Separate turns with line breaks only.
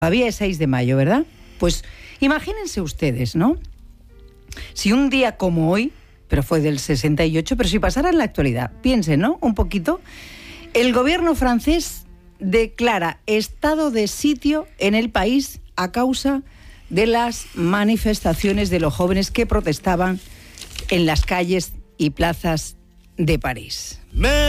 Todavía es 6 de mayo, ¿verdad? Pues imagínense ustedes, ¿no? Si un día como hoy, pero fue del 68, pero si pasara en la actualidad, piensen, ¿no? Un poquito. El gobierno francés declara estado de sitio en el país a causa de las manifestaciones de los jóvenes que protestaban en las calles y plazas de París.